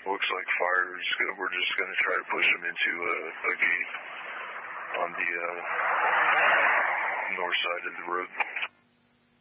Looks like fire. We're just going to try to push them into a gate on the north side of the road.